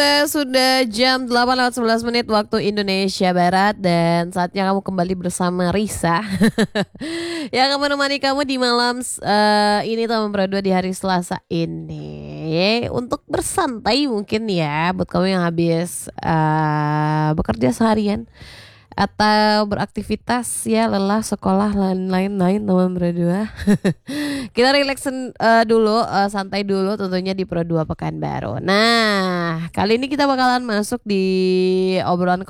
Sudah jam 8:11 waktu Indonesia Barat dan saatnya kamu kembali bersama Risa yang akan menemani kamu di malam ini teman berdua di hari Selasa ini untuk bersantai mungkin ya buat kamu yang habis bekerja seharian atau beraktivitas ya lelah sekolah lain-lain teman berdua. Kita relax dulu, santai dulu tentunya di Pro 2 Pekanbaru. Nah, kali ini kita bakalan masuk di obrolan